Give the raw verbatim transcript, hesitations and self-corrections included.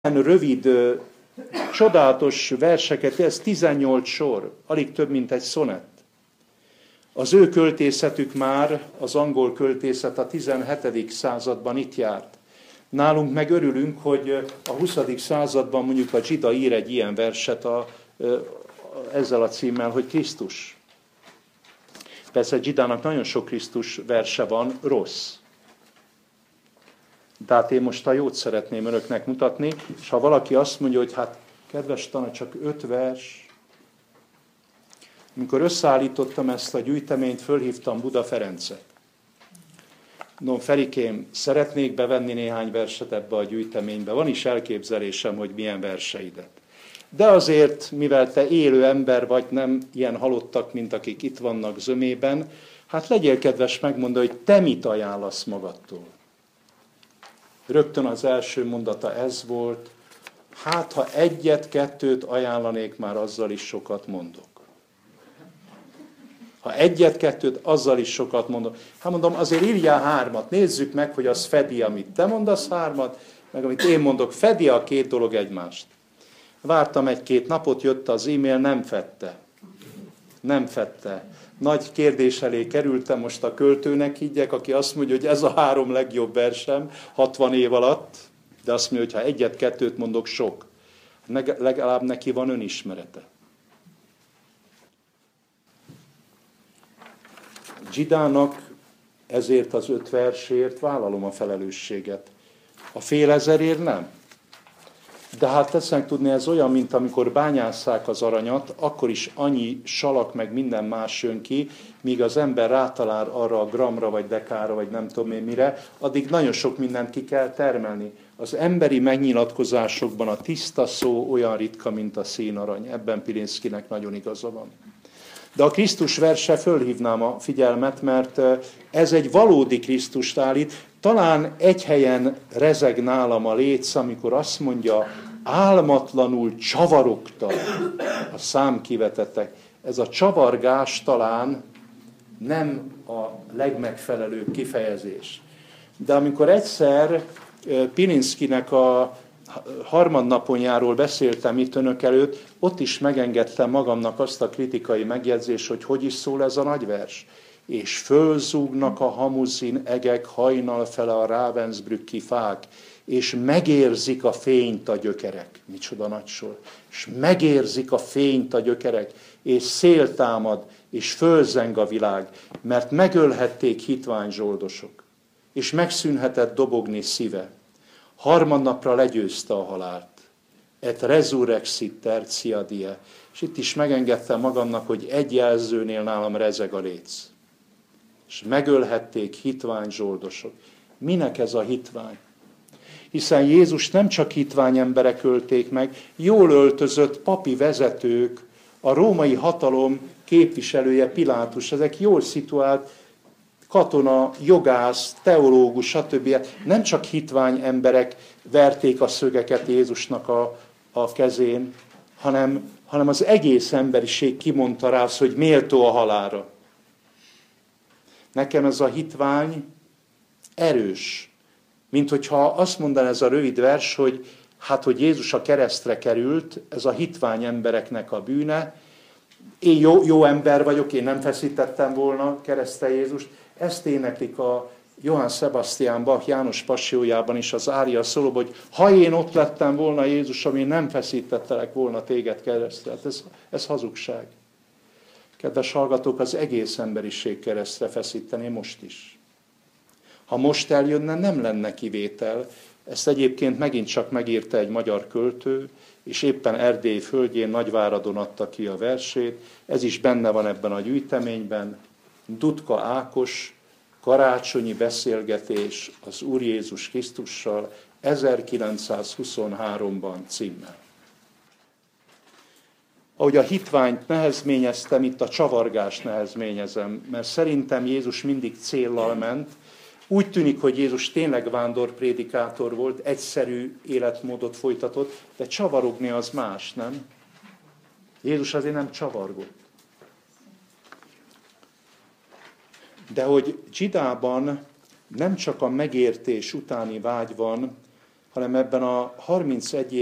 Rövid, csodálatos verseket, ez tizennyolc sor, alig több, mint egy szonett. Az ő költészetük már, az angol költészet a tizenhetedik században itt járt. Nálunk meg örülünk, hogy a huszadik században mondjuk a Zsida ír egy ilyen verset a, a, ezzel a címmel, hogy Krisztus. Persze Zsidának nagyon sok Krisztus verse van, rossz. De hát én most a jót szeretném önöknek mutatni, és ha valaki azt mondja, hogy hát kedves Tana, csak öt vers. Amikor összeállítottam ezt a gyűjteményt, fölhívtam Buda Ferencet. No, Ferikém, szeretnék bevenni néhány verset ebbe a gyűjteménybe. Van is elképzelésem, hogy milyen verseidet. De azért, mivel te élő ember vagy, nem ilyen halottak, mint akik itt vannak zömében, hát legyél kedves megmondani, hogy te mit ajánlasz magadtól. Rögtön az első mondata ez volt, hát ha egyet-kettőt ajánlanék, már azzal is sokat mondok. Ha egyet-kettőt, azzal is sokat mondok. Hát mondom, azért írjál hármat, nézzük meg, hogy az fedi, amit te mondasz, hármat, meg amit én mondok, fedi a két dolog egymást. Vártam egy-két napot, jött az e-mail, nem fedte. Nem fedte. Nagy kérdés elé kerültem, most a költőnek higgyek, aki azt mondja, hogy ez a három legjobb versem hatvan év alatt, de azt mondja, hogy ha egyet-kettőt mondok, sok. Legalább neki van önismerete. Zsidának ezért az öt versért vállalom a felelősséget. A fél ezerért nem. De hát teszem tudni, ez olyan, mint amikor bányásszák az aranyat, akkor is annyi salak meg minden más jön ki, míg az ember rátalál arra a gramra, vagy dekára, vagy nem tudom én mire, addig nagyon sok mindent ki kell termelni. Az emberi megnyilatkozásokban a tiszta szó olyan ritka, mint a színarany. Ebben Pilinszkinek nagyon igaza van. De a Krisztus verse fölhívnám a figyelmet, mert ez egy valódi Krisztust állít. Talán egy helyen rezeg nálam a léc, amikor azt mondja, álmatlanul csavarogtak a számkivetetek. Ez a csavargás talán nem a legmegfelelőbb kifejezés. De amikor egyszer Pilinszkinek a harmadnaponjáról beszéltem itt önök előtt, ott is megengedtem magamnak azt a kritikai megjegyzést, hogy hogy is szól ez a nagyvers. És fölzúgnak a hamuzin egek hajnal fele a Ravensbrücki fák, és megérzik a fényt a gyökerek. Micsoda nagy sor. És megérzik a fényt a gyökerek, és szél támad, és fölzeng a világ, mert megölhették hitvány zsoldosok, és megszűnhetett dobogni szíve. Harmadnapra legyőzte a halált. Et resurrexit tertia die. És itt is megengedtem magamnak, hogy egy jelzőnél nálam rezeg a léc. És megölhették hitvány zsoldosok. Minek ez a hitvány? Hiszen Jézus nem csak hitvány emberek ölték meg, jól öltözött papi vezetők, a római hatalom képviselője Pilátus, ezek jól szituált katona, jogász, teológus, stb. Nem csak hitvány emberek verték a szögeket Jézusnak a, a kezén, hanem, hanem az egész emberiség kimondta rá azt, hogy méltó a halálra. Nekem ez a hitvány erős. Mint hogyha azt mondaná ez a rövid vers, hogy hát, hogy Jézus a keresztre került, ez a hitvány embereknek a bűne. Én jó, jó ember vagyok, én nem feszítettem volna keresztre Jézust. Ezt éneklik a Johann Sebastian Bach János Passiójában is az ária szóló, hogy ha én ott lettem volna Jézusom, én nem feszítettelek volna téged keresztre. Ez, ez hazugság. Kedves hallgatók, az egész emberiség keresztre feszíteni most is. Ha most eljönne, nem lenne kivétel. Ezt egyébként megint csak megírta egy magyar költő, és éppen Erdély földjén Nagyváradon adta ki a versét. Ez is benne van ebben a gyűjteményben. Dudka Ákos, karácsonyi beszélgetés az Úr Jézus Krisztussal ezerkilencszázhuszonháromban címmel. Ahogy a hitványt nehezményeztem, itt a csavargást nehezményezem, mert szerintem Jézus mindig céllal ment. Úgy tűnik, hogy Jézus tényleg vándorprédikátor volt, egyszerű életmódot folytatott, de csavarogni az más, nem? Jézus azért nem csavargott. De hogy Zsidában nem csak a megértés utáni vágy van, hanem ebben a harmincegy